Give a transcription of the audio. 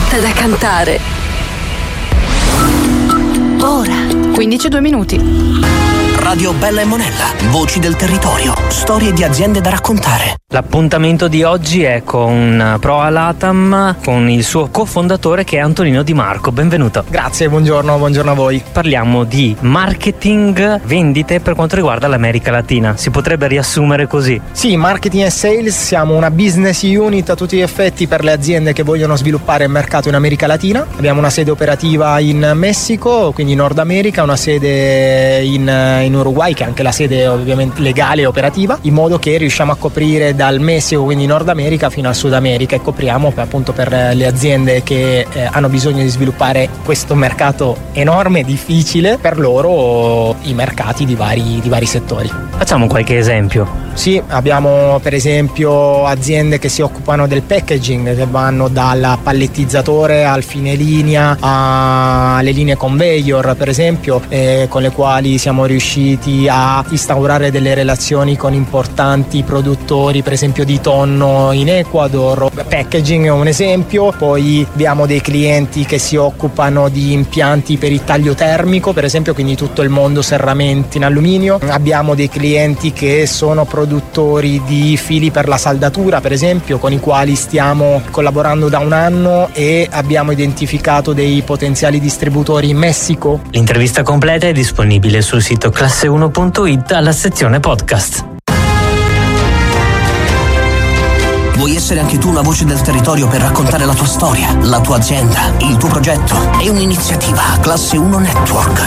fatta da cantare. Ora 15-2 minuti. Radio Bella e Monella, voci del territorio, storie di aziende da raccontare. L'appuntamento di oggi è con Proa Latam, con il suo cofondatore che è Antonino Di Marco. Benvenuto. Grazie, buongiorno a voi. Parliamo di marketing, vendite per quanto riguarda l'America Latina. Si potrebbe riassumere così? Sì, marketing e sales, siamo una business unit a tutti gli effetti per le aziende che vogliono sviluppare il mercato in America Latina. Abbiamo una sede operativa in Messico, quindi in Nord America, una sede in Uruguay, che è anche la sede ovviamente legale e operativa, in modo che riusciamo a coprire dal Messico, quindi Nord America, fino al Sud America, e copriamo appunto per le aziende che hanno bisogno di sviluppare questo mercato enorme e difficile per loro, i mercati di vari settori. Facciamo qualche esempio. Sì, abbiamo per esempio aziende che si occupano del packaging, che vanno dal pallettizzatore al fine linea alle linee conveyor, per esempio, con le quali siamo riusciti a instaurare delle relazioni con importanti produttori, per esempio di tonno in Ecuador. Packaging è un esempio. Poi abbiamo dei clienti che si occupano di impianti per il taglio termico, per esempio, quindi tutto il mondo serramenti in alluminio. Abbiamo dei clienti che sono produttori di fili per la saldatura, per esempio, con i quali stiamo collaborando da un anno e abbiamo identificato dei potenziali distributori in Messico. L'intervista completa è disponibile sul sito classe1.it alla sezione podcast. Vuoi essere anche tu una voce del territorio per raccontare la tua storia, la tua azienda, il tuo progetto? È un'iniziativa Classe 1 Network.